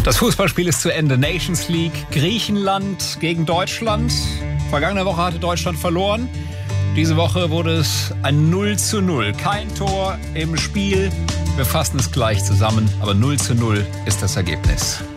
Das Fußballspiel ist zu Ende. Nations League, Griechenland gegen Deutschland. Vergangene Woche hatte Deutschland verloren. Diese Woche wurde es ein 0:0. Kein Tor im Spiel. Wir fassen es gleich zusammen, aber 0:0 ist das Ergebnis.